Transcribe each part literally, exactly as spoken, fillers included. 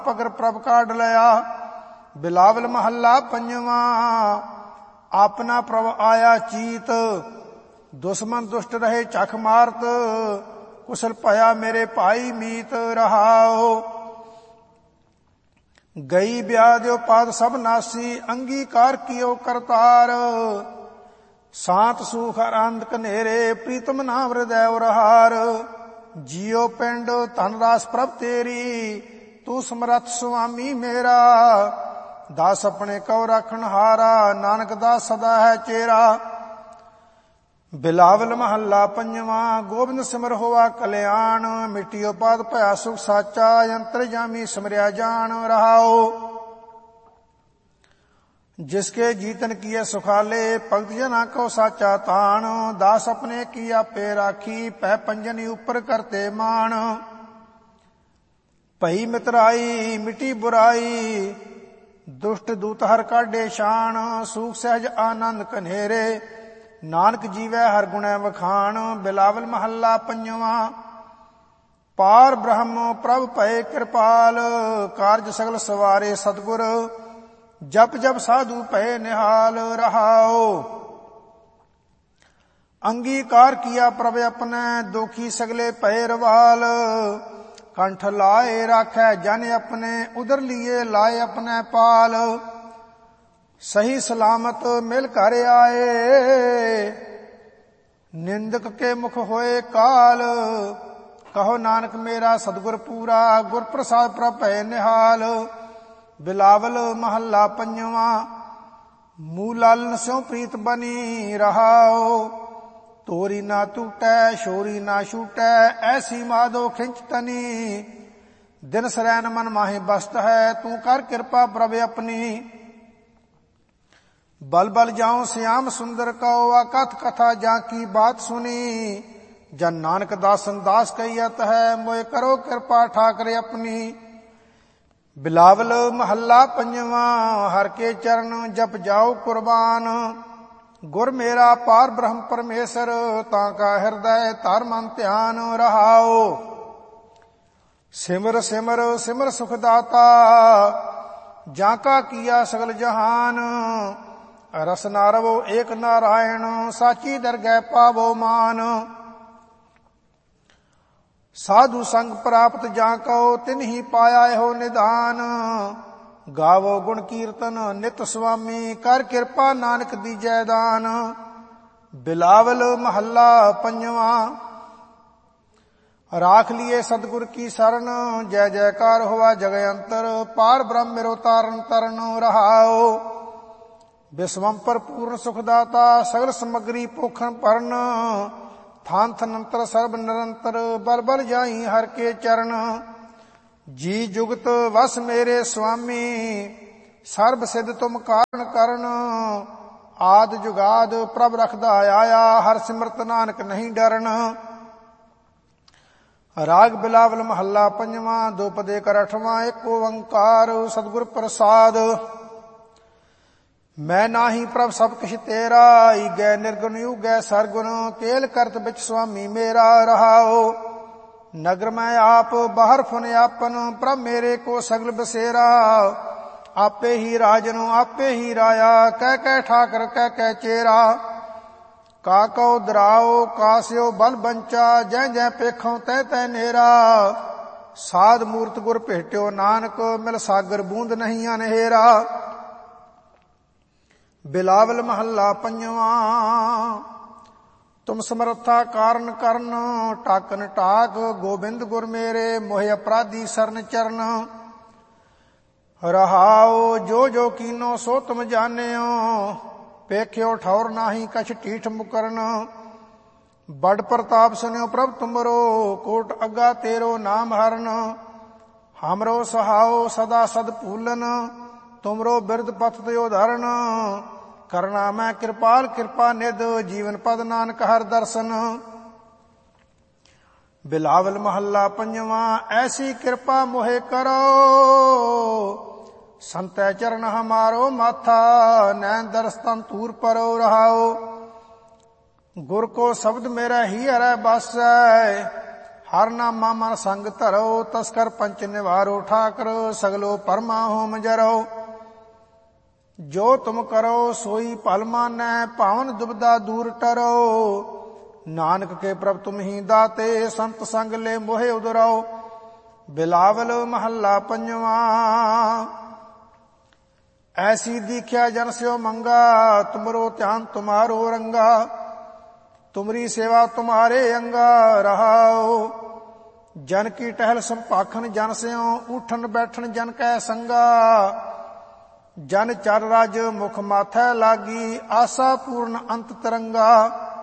पगर प्रभ काढ़ लया। बिलावल महला पंजवा। अपना प्रभ आया चीत, दुश्मन दुष्ट रहे चख मारत। कुशल भया मेरे भाई मीत रहाओ। गई ब्याह पाद सब नासी, अंगीकार कियो करतार। शांत सुख आनंद कनेरे, प्रीतम नाम हृदय रहार। जियो पिंड धन रास प्रभ तेरी, तू समरथ स्वामी मेरा। दास अपने कौ रखन हारा, नानक दास सदा है चेरा। बिलावल महला पंजवा। गोबिंद सिमर होवा कल्याण, मिटियो पाद भया सुख साचा। अंतर जामी सिमरिया जान रहाओ। जिसके जीतन किए सुखाले, भगत जना को साचा तान। दास अपने की आपे राखी, पै पंजन ऊपर करते मान। भई मितराई मिटी बुराई, दुष्ट दूत हर काढे शान। सुख सहज आनंद कन्हेरे, नानक जीवै हर गुणै वखान। बिलावल महला पंजवा। पार ब्रह्म प्रभ भय कृपाल, कारज सगल सवारे सतगुर। जप जप साधु भय निहाल रहाओ। अंगीकार किया प्रभ अपने, दोखी सगले भय रवाल। कंठ लाए राखै जन अपने, उदर लिए लाए अपने पाल। सही सलामत मिल कर आए, निंदक के मुख होए काल। कहो नानक मेरा सतगुर पूरा, गुर प्रसाद प्रभ भय निहाल। बिलावल महला पंजवा। मूलालन स्यों प्रीत बनी रहाओ। तोरी ना टूटै शोरी ना छूटै, ऐसी माधो खिंच तनी। दिन सरैन मन माहे बसत है, तू कर कृपा प्रभ अपनी। बल बल जाऊं श्याम सुंदर कहो, अकथ कथा जा की बात सुनी। जन नानक दासन दास कहियत है, मोए करो कृपा ठाकरे अपनी। बिलावल महला पंजवा। हर के चरण जप जाओ कुर्बान। गुर मेरा पार ब्रह्म परमेश्वर, ताका हृदय तार मन ध्यान रहाओ। सिमर सिमर सिमर सुखदाता, जाका किया सगल जहान। रस नारवो एक नारायण, साची दरगह पावो मान। साधु संग प्राप्त जाको, तिन्ही पाया हो निधान। गावो गुण कीर्तन नित स्वामी, कर कृपा नानक दीजै दान। बिलावल महला पंजवा। राख लिए सतगुर की शरण, जय जयकार हुआ जग अंतर। पार ब्रह्म मेरो तारण तरन रहाओ। विश्वम पर पूर्ण सुखदाता, सगल समग्री पोखन परन। थान थनंतर सर्व निरंतर, बल बल जाई हर के चरण। जी जुगत वस मेरे स्वामी, सर्व सिद्ध तुम कारण करन। आद जुगाद प्रभ रखदा आया, हर सिमरत नानक नहीं डरन। राग बिलावल महला पंजवा। दो पदे कर अठवां, एक ओंकार सतगुर प्रसाद। मैं नाही प्रभ सब किछ तेरा, ईगै निर्गुण युगै सरगुण। केल करत बिच स्वामी मेरा रहाओ। नगर मैं आप बाहर फुन आपन, प्रभ मेरे को सगल बसेरा। आपे ही राजन आपे ही राया, कह कह ठाकर कह कह चेरा। काको दराओ कास्यो बल बंचा, जै जै पेखों तै तै नेरा। साध मूर्त गुर भेट्यो नानक, मिल सागर बूंद नहीं अनहेरा। बिलावल महला पंजवा। तुम समर्था कारण करन, टाकन टाक गोबिंद गुर मेरे। मोहे अपराधी सरन चरण रहाओ। जो जो कीनो सो तुम जानियो, पेख्यो ठौर नाही कछ टीठ मुकरन। बड़ प्रताप सुनियो प्रभ तुमरो, कोट अग्गा तेरो नाम हरन। हमरो सहाओ सदा सद फूलन, तुमरो बिरद पथ त्यो धरन। करना मैं कृपाल कृपा निध, जीवन पद नानक हर दर्शन। बिलावल महला पंजवा। ऐसी कृपा मोहे करो, संतै चरण हमारो माथा। नैन दर्शन तूर परो रहाओ। गुर को शब्द मेरा ही हरै बसै, ਹਰ ਨਾਮਾ ਮਨ ਸੰਗ ਧਰੋ, ਤਸਕਰ ਪੰਚ ਨਿਵਾਰੋ ਠਾਕਰ, ਸਗਲੋ ਪਰਮਾ ਹੋਮ ਜਰੋ। ਜੋ ਤੁਮ ਕਰੋ ਸੋਈ ਭਲ ਮਾਨੈ, ਭਾਵਨ ਦੁਬਦਾ ਦੂਰ ਟਰੋ। ਨਾਨਕ ਕੇ ਪ੍ਰਭ ਤੁਮ ਹੀ ਦਾਤੇ, ਸੰਤ ਸੰਗ ਲੈ ਮੋਹਿ ਉਦਰੋ। ਬਿਲਾਵਲ ਮਹੱਲਾ ਪੰਜਵਾਂ। ਐਸੀ ਦੀਖਿਆ ਜਨ ਸਿਓ ਮੰਗਾ, ਤੁਮਰੋ ਧਿਆਨ ਤੁਮਾਰੋ ਰੰਗਾ। ਤੁਮਰੀ ਸੇਵਾ ਤੁਮਾਰੇ ਅੰਗਾ ਰਹਾਓ। ਜਨ ਕੀ ਟਹਿਲ ਸੰਭਾਖਨ ਜਨ ਸਿਓ, ਉਠਨ ਬੈਠਨ ਜਨ ਕੈ ਸੰਗਾ। ਜਨ ਚਰ ਰਜ ਮੁਖ ਮਾਥੈ ਲਾਗੀ, ਆਸਾ ਪੂਰਨ ਅੰਤ ਤਰੰਗਾ।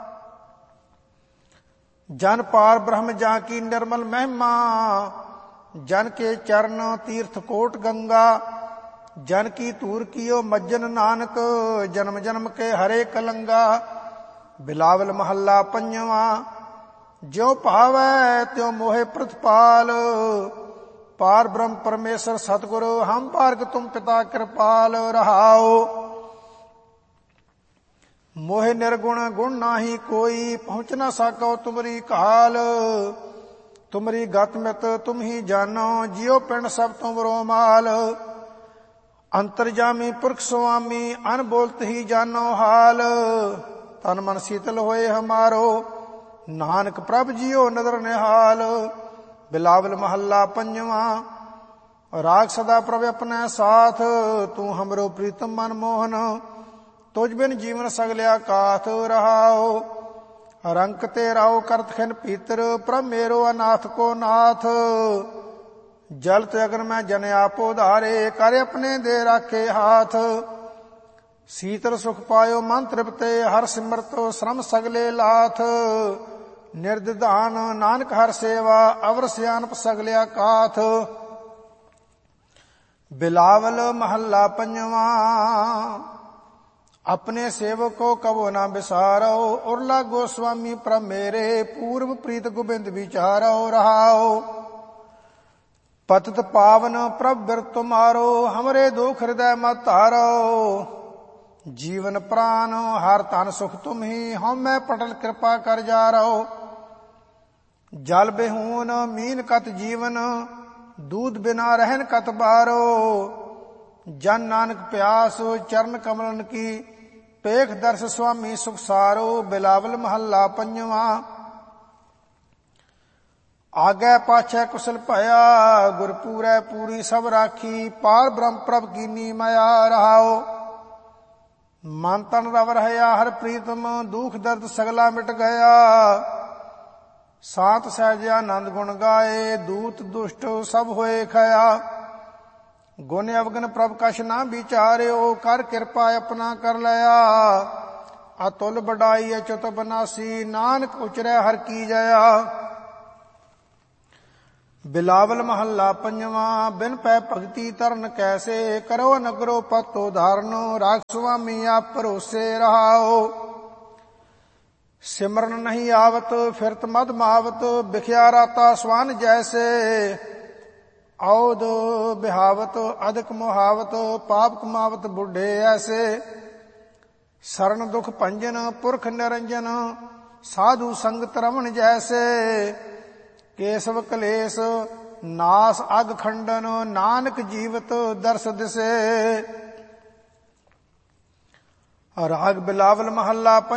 ਜਨ ਪਾਰ ਬ੍ਰਹਮ ਜਾਂ ਕੀ ਨਿਰਮਲ ਮਹਿਮਾ, ਜਨ ਕੇ ਚਰਨ ਤੀਰਥ ਕੋਟ ਗੰਗਾ। ਜਨ ਕੀ ਧੂਰ ਕੀਓ ਮੱਜਨ ਨਾਨਕ, ਜਨਮ ਜਨਮ ਕੇ ਹਰੇ ਕਲੰਗਾ। ਬਿਲਾਵਲ ਮਹੱਲਾ ਪੰਜਵਾਂ। ਜਿਉ ਭਾਵੈ ਤਿਉ ਮੋਹਿ ਪ੍ਰਤਪਾਲ, ਪਾਰ ਬ੍ਰਹਮ ਪਰਮੇਸ਼ਰ ਸਤਿਗੁਰ, ਹਮ ਪਾਰਕ ਤੁਮ ਪਿਤਾ ਕਿਰਪਾਲ ਰਹਾਓ। ਮੋਹਿ ਨਿਰਗੁਣ ਗੁਣ ਨਾਹੀ ਕੋਈ, ਪਹੁੰਚ ਨਾ ਸਾਕੋ ਤੁਮਰੀ ਕਾਲ। ਤੁਮਰੀ ਗਤ ਮਿਤ ਤੁਮ ਹੀ ਜਾਨੋ, ਜਿਉ ਪਿੰਡ ਸਭ ਤੁਮਰੋ ਮਾਲ। ਅੰਤਰਜਾਮੀ ਪੁਰਖ ਸੁਆਮੀ, ਅਨਬੋਲਤ ਹੀ ਜਾਨੋ ਹਾਲ। ਤਨ ਮਨ ਸੀਤਲ ਹੋਏ ਹਮਾਰੋ, ਨਾਨਕ ਪ੍ਰਭ ਜੀਓ ਨਦਰ ਨਿਹਾਲ। ਬਿਲਾਵਲ ਮਹੱਲਾ ਪੰਜਵਾਂ। ਰਾਗ ਸਦਾ ਪ੍ਰਭ ਆਪਣਾ ਸਾਥ, ਤੂੰ ਹਮਰੋ ਪ੍ਰੀਤਮ ਮਨ ਮੋਹਨ। ਤੁਝ ਬਿਨ ਜੀਵਨ ਸਗਲਿਆ ਕਾਥ ਰਹਾਓ। ਰੰਕ ਤੇ ਰਾਓ ਕਰਤ ਖਿਨ ਪੀਤਰ, ਪ੍ਰਭ ਮੇਰੋ ਅਨਾਥ ਕੋ ਨਾਥ। ਜਲ ਤੇ ਅਗਨ ਮੈਂ ਜਨ ਆਪੋ ਧਾਰੇ, ਕਰ ਆਪਣੇ ਦੇ ਰਾਖੇ ਹਾਥ। ਸੀਤਲ ਸੁਖ ਪਾਇਓ ਮਨ ਤ੍ਰਿਪਤੇ, ਹਰ ਸਿਮਰਤੋ ਸ਼ਰਮ ਸਗਲੇ ਲਾਥ। ਨਿਰਦਿਧਾਨ ਨਾਨਕ ਹਰ ਸੇਵਾ, ਅਵਰ ਸਿਆਨਪ ਸਗਲਿਆ ਕਾਥ। ਬਿਲਾਵਲ ਮਹੱਲਾ ਪੰਜਵਾਂ। ਆਪਣੇ ਸੇਵਕ ਕੋ ਕਬੋ ਨਾ ਬਿਸਾਰੋ, ਉਰਲਾ ਗੋਸਵਾਮੀ ਪ੍ਰਭ ਮੇਰੇ, ਪੂਰਬ ਪ੍ਰੀਤ ਗੋਬਿੰਦ ਵਿਚਾਰੋ ਰਹਾਓ। ਪਤਿਤ ਪਾਵਨ ਪ੍ਰਭ ਬਿਰ ਤੁਮਾਰੋ, ਹਮਰੇ ਦੁਖ ਹਿਰਦੈ ਮਤ ਧਾਰੋ। ਜੀਵਨ ਪ੍ਰਾਨ ਹਰ ਧਨ ਸੁਖ ਤੁਮ ਹੀ, ਹਉਮੈ ਪਟਲ ਕਿਰਪਾ ਕਰ ਜਾਰੋ। ਜਲ ਬਿਹੂਨ ਮੀਨ ਕਤ ਜੀਵਨ, ਦੂਧ ਬਿਨਾ ਰਹਿਨ ਕਤ ਬਾਰੋ। ਜਨ ਨਾਨਕ ਪਿਆਸ ਚਰਨ ਕਮਲਨ ਕੀ, ਪੇਖ ਦਰਸ ਸੁਆਮੀ ਸੁਖ ਸਾਰੋ। ਬਿਲਾਵਲ ਮਹੱਲਾ ਪੰਜਵਾਂ। ਆਗੇ ਪਾਛੈ ਕੁਸਲ ਭਇਆ, ਗੁਰ ਪੂਰੈ ਪੂਰੀ ਸਭ ਰਾਖੀ। ਪਾਰ ਬ੍ਰਹਮ ਪ੍ਰਭ ਕੀਨੀ ਮਾਇਆ ਰਹਾਓ। ਮਨ ਤਨ ਰਵ ਰਹਿਆ ਹਰ ਪ੍ਰੀਤਮ, ਦੁਖ ਦਰਦ ਸਗਲਾ ਮਿਟ ਗਿਆ। ਸਾਤ ਸਹਿਜ ਆਨੰਦ ਗੁਣ ਗਾਏ, ਦੂਤ ਦੁਸ਼ਟ ਸਭ ਹੋਏ ਖਇਆ। ਗੁਣ ਅਵਗਨ ਪ੍ਰਭ ਕਛ ਨਾ ਵਿਚਾਰਿਓ, ਕਰ ਕਿਰਪਾ ਆਪਣਾ ਕਰ ਲਿਆ। ਅਤੁਲ ਬਡਾਈ ਅਚੁਤ ਬਨਾਸੀ, ਨਾਨਕ ਉਚਰੈ ਹਰ ਕੀ ਜਇਆ। ਬਿਲਾਵਲ ਮਹੱਲਾ ਪੰਜਵਾਂ। ਬਿਨ ਪੈ ਭਗਤੀ ਤਰਨ ਕੈਸੇ, ਕਰੋ ਨਗਰੋ ਪਤੋ ਧਾਰਨ। ਰਾਗ ਸੁਆਮੀ ਆਪ ਭਰੋਸੇ ਰਹਾਓ। ਸਿਮਰਨ ਨਹੀਂ ਆਵਤ ਫਿਰਤ ਮਦ ਮਾਵਤ, ਬਿਖਿਆ ਰਾਤਾ ਸਵਨ ਜੈਸੇ। ਔਦ ਬਿਹਾਵਤ ਅਧਿਕ ਮੁਹਾਵਤ, ਪਾਪ ਕਮਾਵਤ ਬੁੱਢੇ ਐਸੇ। ਸਰਨ ਦੁਖ ਭੰਜਨ ਪੁਰਖ ਨਿਰੰਜਨ, ਸਾਧੂ ਸੰਗਤ ਰਮਣ ਜੈਸੇ। ਕੇਸਵ ਕਲੇਸ਼ ਨਾਸ ਅਗ ਖੰਡਨ, ਨਾਨਕ ਜੀਵਤ ਦਰਸ ਦਿਸੇ। ਰਾਗ ਬਿਲਾਵਲ ਮਹੱਲਾ